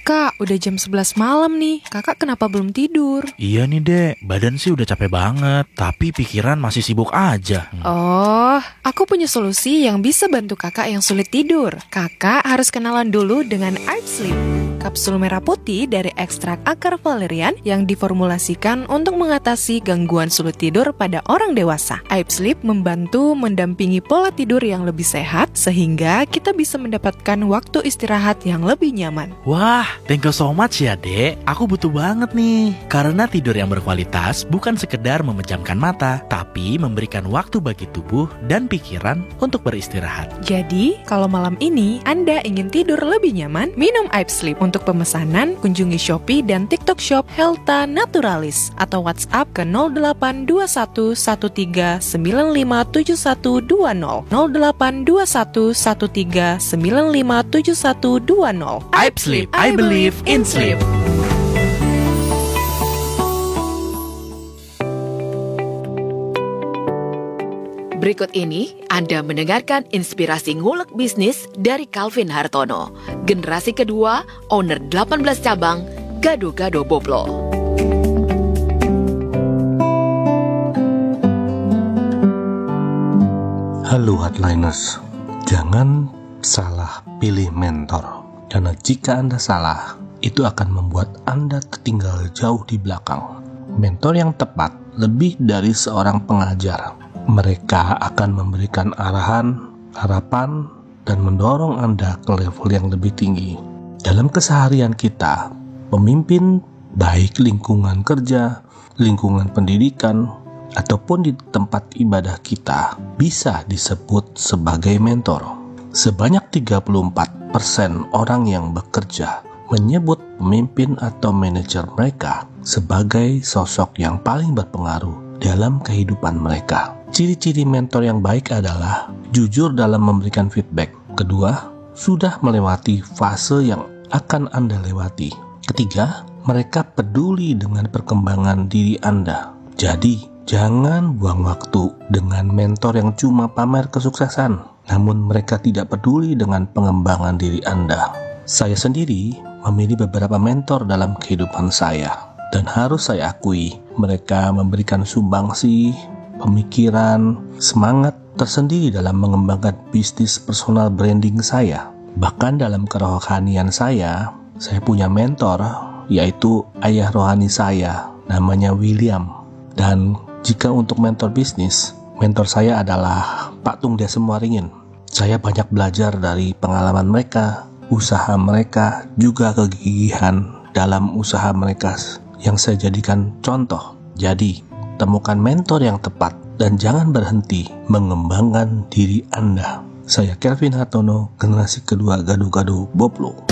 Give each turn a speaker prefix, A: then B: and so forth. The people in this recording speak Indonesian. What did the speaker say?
A: Kak, udah jam 11 malam nih. Kakak kenapa belum tidur?
B: Iya nih dek, badan sih udah capek banget, tapi pikiran masih sibuk aja.
A: Oh, aku punya solusi yang bisa bantu kakak yang sulit tidur. Kakak harus kenalan dulu dengan Art Sleep. Kapsul merah putih dari ekstrak akar valerian yang diformulasikan untuk mengatasi gangguan sulit tidur pada orang dewasa. Art Sleep membantu mendampingi pola tidur yang lebih sehat sehingga kita bisa mendapatkan waktu istirahat yang lebih nyaman.
B: Wah, thank you so much ya dek, aku butuh banget nih. Karena tidur yang berkualitas bukan sekedar memejamkan mata, tapi memberikan waktu bagi tubuh dan pikiran untuk beristirahat.
A: Jadi, kalau malam ini Anda ingin tidur lebih nyaman, minum Art Sleep. Untuk pemesanan, kunjungi Shopee dan TikTok Shop Helta Naturalis atau WhatsApp ke 082113957120 082113957120.
B: Art Sleep, I believe in sleep.
C: Berikut ini Anda mendengarkan inspirasi ngulek bisnis dari Calvin Hartono, generasi kedua, owner 18 cabang, Gado-Gado Boplo.
D: Halo Hardliners, jangan salah pilih mentor, karena jika Anda salah, itu akan membuat Anda tertinggal jauh di belakang. Mentor yang tepat lebih dari seorang pengajar. Mereka akan memberikan arahan, harapan, dan mendorong Anda ke level yang lebih tinggi. Dalam keseharian kita, pemimpin baik lingkungan kerja, lingkungan pendidikan, ataupun di tempat ibadah kita bisa disebut sebagai mentor. Sebanyak 34% orang yang bekerja menyebut pemimpin atau manajer mereka sebagai sosok yang paling berpengaruh dalam kehidupan mereka. Ciri-ciri mentor yang baik adalah jujur dalam memberikan feedback. Kedua, sudah melewati fase yang akan Anda lewati. Ketiga, mereka peduli dengan perkembangan diri Anda. Jadi, jangan buang waktu dengan mentor yang cuma pamer kesuksesan, namun mereka tidak peduli dengan pengembangan diri Anda. Saya sendiri memilih beberapa mentor dalam kehidupan saya, dan harus saya akui, mereka memberikan sumbangsi, pemikiran, semangat tersendiri dalam mengembangkan bisnis personal branding saya. Bahkan dalam kerohanian saya punya mentor, yaitu ayah rohani saya, namanya William. Dan jika untuk mentor bisnis, mentor saya adalah Pak Tung Desem Waringin. Saya banyak belajar dari pengalaman mereka, usaha mereka, juga kegigihan dalam usaha mereka yang saya jadikan contoh. Jadi, temukan mentor yang tepat dan jangan berhenti mengembangkan diri Anda. Saya Calvin Hartono, generasi kedua Gado-Gado Boplo.